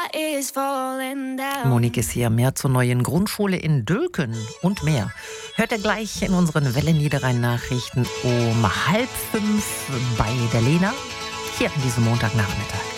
Monique ist hier, mehr zur neuen Grundschule in Dülken und mehr. Hört ihr gleich in unseren Welle Niederrhein-Nachrichten um 4:30 bei der Lena, hier an diesem Montagnachmittag.